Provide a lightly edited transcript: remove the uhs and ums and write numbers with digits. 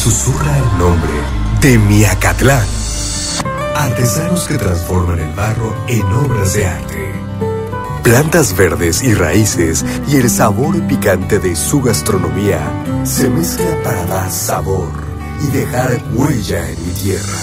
susurra el nombre de Miacatlán. Artesanos que transforman el barro en obras de arte. Plantas verdes y raíces y el sabor picante de su gastronomía se mezclan para dar sabor y dejar huella en mi tierra.